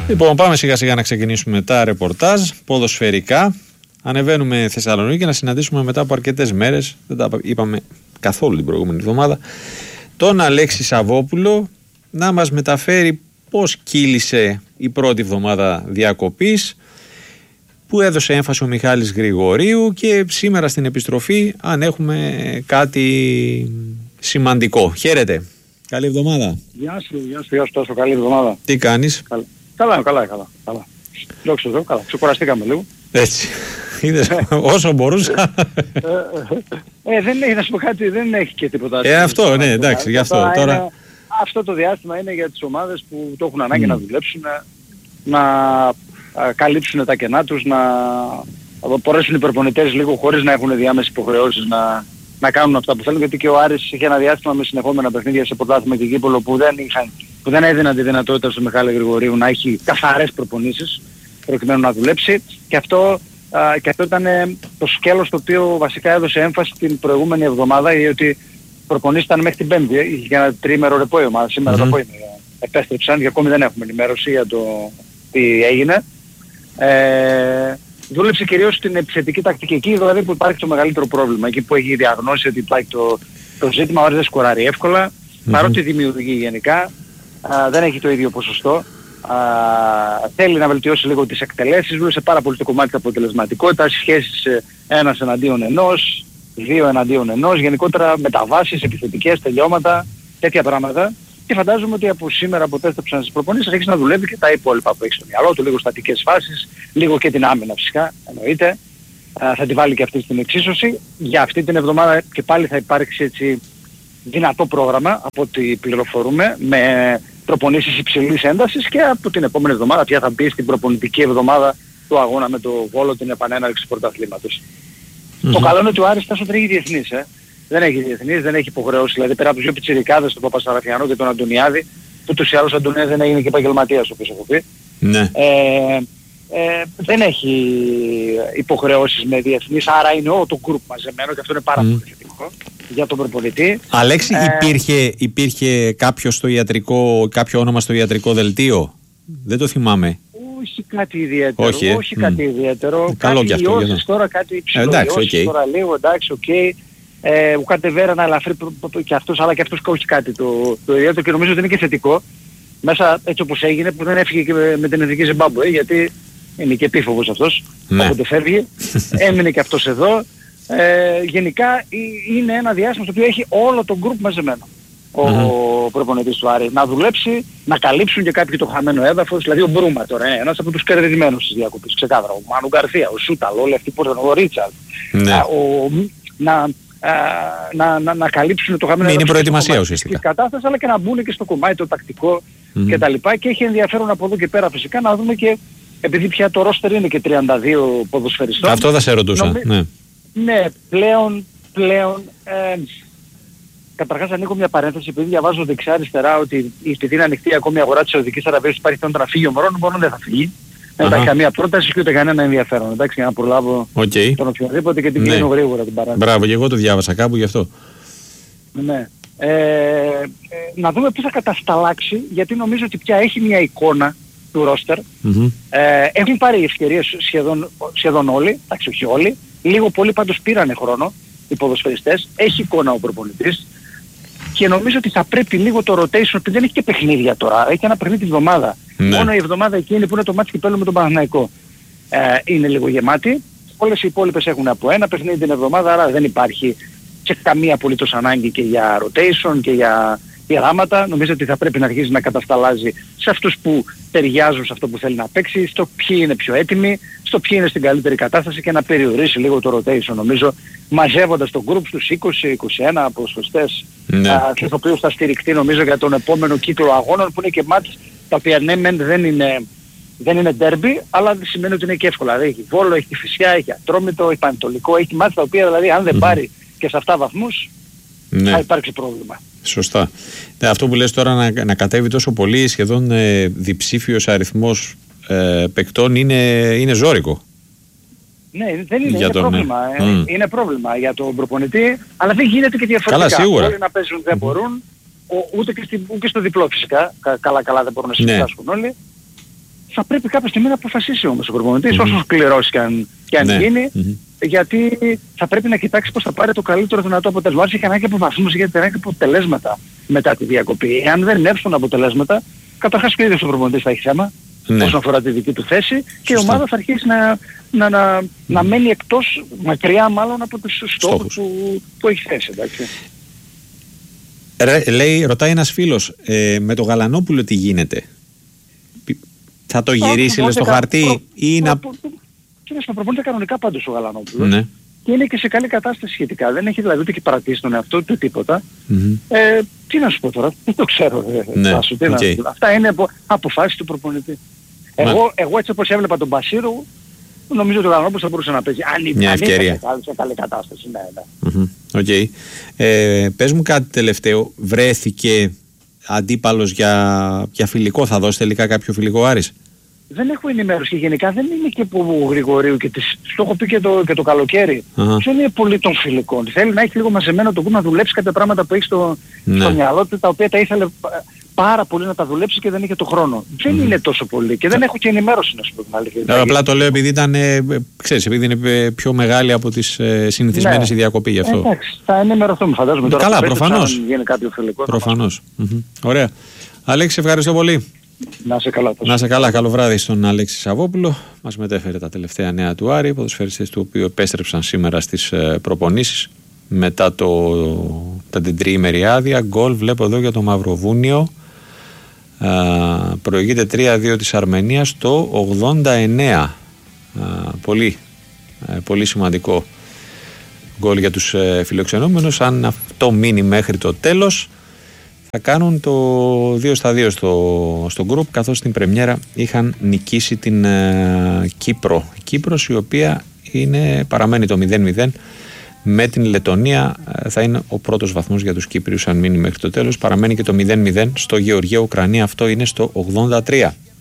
Λοιπόν, πάμε σιγά σιγά να ξεκινήσουμε τα ρεπορτάζ ποδοσφαιρικά. Ανεβαίνουμε Θεσσαλονίκη να συναντήσουμε μετά από αρκετές μέρες, δεν τα είπαμε καθόλου την προηγούμενη εβδομάδα, τον Αλέξη Σαββόπουλο να μας μεταφέρει πώς κύλησε η πρώτη εβδομάδα διακοπής, που έδωσε έμφαση ο Μιχάλης Γρηγορίου, και σήμερα στην επιστροφή αν έχουμε κάτι σημαντικό. Χαίρετε. Καλή εβδομάδα. Γεια σου Τάσο, καλή εβδομάδα. Τι κάνεις? Καλά. Δόξα τω, καλά. Ξεκουραστήκαμε λίγο. Έτσι. Είδες, όσο μπορούσα. Δεν έχει, να σου πω κάτι, δεν έχει και τίποτα. Αυτό, ναι, εντάξει, γι' αυτό. Τώρα... Αυτό το διάστημα είναι για τις ομάδες που το έχουν ανάγκη να δουλέψουν, να καλύψουν τα κενά τους, να μπορέσουν οι προπονητές λίγο χωρίς να έχουν διάμεσες υποχρεώσεις να κάνουν αυτά που θέλουν, γιατί και ο Άρης είχε ένα διάστημα με συνεχόμενα παιχνίδια σε πρωτάθλημα και γήπεδο που δεν έδιναν τη δυνατότητα στο Μιχάλη Γρηγορίου να έχει καθαρές προπονήσεις προκειμένου να δουλέψει, και αυτό ήταν το σκέλος το οποίο βασικά έδωσε έμφαση την προηγούμενη εβδομάδα, ότι προπονήσεις ήταν μέχρι την Πέμπτη, είχε ένα τριήμερο ρεπό η ομάδα, σήμερα το απόγευμα επέστρεψαν και ακόμη δεν έχουμε ενημέρωση για το τι έγινε. Δούλεψε κυρίως στην επιθετική τακτική, εκεί δηλαδή που υπάρχει το μεγαλύτερο πρόβλημα, εκεί που έχει διαγνώσει ότι υπάρχει το ζήτημα, ο Άρης δεν σκοράρει εύκολα, παρότι δημιουργεί γενικά, δεν έχει το ίδιο ποσοστό. Θέλει να βελτιώσει λίγο τις εκτελέσεις, βούλησε πάρα πολύ το κομμάτι της αποτελεσματικότητας, σχέσεις ένας εναντίον ενός, δύο εναντίον ενός, γενικότερα μεταβάσεις, επιθετικές, τελειώματα, τέτοια πράγματα. Και φαντάζομαι ότι από σήμερα που επέστρεψαν στις προπονήσεις θα αρχίσει να δουλεύει και τα υπόλοιπα που έχει στο μυαλό του, λίγο στατικές φάσεις, λίγο και την άμυνα φυσικά, εννοείται. Θα τη βάλει και αυτή στην εξίσωση. Για αυτή την εβδομάδα και πάλι θα υπάρξει έτσι δυνατό πρόγραμμα από ό,τι πληροφορούμε, με προπονήσεις υψηλής έντασης, και από την επόμενη εβδομάδα πια θα μπει στην προπονητική εβδομάδα του αγώνα με το Βόλο, την επανέναρξη πρωταθλήματος. Το καλό είναι ότι ο Άρης θα τρέχει διεθνής. Δεν έχει διεθνής, δεν έχει υποχρεώσει. Δηλαδή πέρα από τους δύο πιτσιρικάδες, τον Παπασαραφιανό και τον Αντωνιάδη, που τους ή άλλους ο Αντωνιάδης δεν έγινε και επαγγελματίας, όπως έχω πει. Ναι. Δεν έχει υποχρεώσεις με διεθνείς, άρα είναι όλο το γκρουπ μαζεμένο, και αυτό είναι πάρα πολύ θετικό για τον προπονητή. Αλέξη, υπήρχε κάποιο όνομα στο ιατρικό δελτίο? Δεν το θυμάμαι. Όχι κάτι ιδιαίτερο. Όχι κάτι ιδιαίτερο. Καλό κι αυτό. Τώρα κάτι ψηλό. Τώρα λίγο, εντάξει, οκ. Ο Κατεβέρα ένα ελαφρύ και αυτός, αλλά και αυτός όχι κάτι το ιδιαίτερο, και νομίζω ότι είναι και θετικό. Μέσα έτσι όπως έγινε, που δεν έφυγε και με την εθνική Ζιμπάμπουε, γιατί είναι και επίφοβος αυτός, όποτε φεύγει. Έμεινε και αυτός εδώ. Γενικά είναι ένα διάστημα στο οποίο έχει όλο το γκρουπ μαζεμένο ο προπονητής του Άρη. Να δουλέψει, να καλύψουν και κάποιοι το χαμένο έδαφος, δηλαδή ο Μπρούμα τώρα, ένας από τους κερδισμένους της διακοπής, ξεκάθαρα. Ο Μάνου Γκαρθία, ο Σούταλ, όλοι αυτοί που ήταν, ο Ρίτσαρντ. Να καλύψουν το χαμένο έδαφος. Είναι προετοιμασία ουσιαστικά. Κατάσταση, αλλά και να μπουν και στο κομμάτι το τακτικό κτλ. Και έχει ενδιαφέρον από εδώ και πέρα φυσικά να δούμε και, επειδή πια το ρόστερ είναι και 32 ποδοσφαιριστών. Αυτό θα σε ρωτούσα. Ναι, πλέον καταρχάς ανοίγω μια παρένθεση, επειδή διαβάζω δεξιά-αριστερά ότι επειδή είναι ανοιχτή ακόμη η αγορά της Σαουδικής Αραβίας, υπάρχει θέμα να φύγει ο Μωρόν δεν θα φύγει. Δεν υπάρχει καμία πρόταση και ούτε κανένα ενδιαφέρον. Εντάξει, για να προλάβω τον οποιοδήποτε και την κλείνω γρήγορα την παρένθεση. Μπράβο, και εγώ το διάβασα κάπου γι' αυτό. Ναι. Να δούμε πού θα κατασταλάξει, γιατί νομίζω ότι πια έχει μια εικόνα του ρόστερ. Έχουν πάρει ευκαιρίες σχεδόν όλοι, εντάξει όχι όλοι. Λίγο πολύ πάντως πήρανε χρόνο οι ποδοσφαιριστές, έχει εικόνα ο προπονητής, και νομίζω ότι θα πρέπει λίγο το rotation, που δεν έχει και παιχνίδια τώρα, έχει ένα παιχνίδι τη εβδομάδα. Μόνο η εβδομάδα εκείνη που είναι το μάτς κυπέλλου με τον Παναθηναϊκό είναι λίγο γεμάτη. Όλες οι υπόλοιπες έχουν από ένα παιχνίδι την εβδομάδα, άρα δεν υπάρχει και καμία απολύτως ανάγκη και για rotation και για πειράματα. Νομίζω ότι θα πρέπει να αρχίσει να κατασταλάζει σε αυτούς που ταιριάζουν σε αυτό που θέλει να παίξει, στο ποιοι είναι πιο έτοιμοι, στο ποιοι είναι στην καλύτερη κατάσταση, και να περιορίσει λίγο το rotation, νομίζω, μαζεύοντας τον group στους 20-21 ποδοσφαιριστές, τους οποίους θα στηριχτεί νομίζω για τον επόμενο κύκλο αγώνων, που είναι και μάτς τα οποία ναι δεν είναι derby, αλλά δεν σημαίνει ότι είναι και εύκολα. Δηλαδή έχει Βόλο, έχει Κηφισιά, έχει Ατρόμητο, έχει Πανετολικό, έχει μάτς τα οποία δηλαδή αν δεν πάρει και σε αυτά βαθμούς θα υπάρξει πρόβλημα. Σωστά. Αυτό που λες τώρα, να κατέβει τόσο πολύ, σχεδόν διψήφιος αριθμός παικτών, είναι ζώρικο. Ναι, δεν είναι, πρόβλημα. Είναι πρόβλημα για τον προπονητή, αλλά δεν γίνεται και διαφορετικά. Καλά, σίγουρα. Όλοι να παίζουν δεν μπορούν, ούτε και στο διπλό φυσικά. Καλά δεν μπορούν να συμμετάσχουν όλοι. θα πρέπει κάποια στιγμή να αποφασίσει όμως ο προπονητής, όσο σκληρός και αν γίνει, γιατί θα πρέπει να κοιτάξει πώς θα πάρει το καλύτερο δυνατό αποτέλεσμα. Άρχισε και ανάγκη από βαθμούς, γιατί ανάγκη αποτελέσματα μετά τη διακοπή. Εάν δεν έρθουν αποτελέσματα, καταρχάς και ο ίδιος ο προπονητής θα έχει θέμα, όσον αφορά τη δική του θέση, και η ομάδα θα αρχίσει να μένει εκτός, μακριά μάλλον από τους στόχους που έχει θέσει. Εντάξει. Ρωτάει ένας φίλος, με το Γαλανόπουλο τι γίνεται? Θα το γυρίσει λες στο χαρτί ή να... Κύριε, προπονείται κανονικά πάντως ο Γαλανόπουλος. Ναι. Και είναι και σε καλή κατάσταση σχετικά. Δεν έχει δηλαδή ούτε και παρατήσει τον εαυτό του τίποτα. Τι να σου πω τώρα, δεν το ξέρω. Αυτά είναι αποφάσεις του προπονητή. Εγώ έτσι όπως έβλεπα τον Μπασίρου, νομίζω ότι ο Γαλανόπουλος θα μπορούσε να παίζει. Μια ευκαιρία. Σε καλή κατάσταση. Πες μου κάτι τελευταίο. Βρέθηκε αντίπαλος για φιλικό? Θα δώσει τελικά κάποιο φιλικό Άρης? Δεν έχω ενημέρωση και γενικά δεν είναι και που Γρηγορίου και το έχω πει και το καλοκαίρι. Δεν είναι πολύ των φιλικών. Θέλει να έχει λίγο μαζεμένο το κόμμα, να δουλέψει κάποια πράγματα που έχει στο μυαλό του, τα οποία τα ήθελε πάρα πολύ να τα δουλέψει και δεν είχε το χρόνο. Δεν είναι τόσο πολύ και δεν έχω και ενημέρωση, να σου πω την αλήθεια. Απλά το λέω επειδή ήταν, ξέρεις, επειδή είναι πιο μεγάλη από τις συνηθισμένες η διακοπή γι' αυτό. Εντάξει, θα ενημερωθούμε, φαντάζομαι τώρα. Καλά, προφανώς. Γίνει κάποιο φιλικό. Προφανώς. Ωραία. Αλέξη, ευχαριστώ πολύ. Να σε καλά. Να σε καλά, καλό βράδυ στον Αλέξη Σαββόπουλο. Μας μετέφερε τα τελευταία νέα του Άρη, ποδοσφαιριστές του οποίου επέστρεψαν σήμερα στις προπονήσεις μετά την τριήμερη άδεια. Γκολ βλέπω εδώ για το Μαυροβούνιο. Προηγείται 3-2 της Αρμενίας το 89. Πολύ σημαντικό γκολ για τους φιλοξενούμενους. Αν αυτό μείνει μέχρι το τέλος, θα κάνουν το 2-2 στο γκρουπ, καθώς στην πρεμιέρα είχαν νικήσει την Κύπρο. Η Κύπρος, η οποία παραμένει το 0-0 με την Λετωνία, θα είναι ο πρώτος βαθμός για τους Κύπριους αν μείνει μέχρι το τέλος. Παραμένει και το 0-0 στο Γεωργία Ουκρανία, αυτό είναι στο 83.